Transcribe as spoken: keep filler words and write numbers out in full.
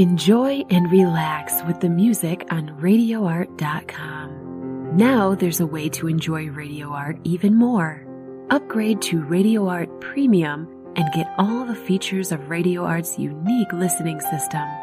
Enjoy and relax with the music on radio art dot com. Now there's a way to enjoy Radio Art even more. Upgrade to Radio Art Premium and get all the features of Radio Art's unique listening system.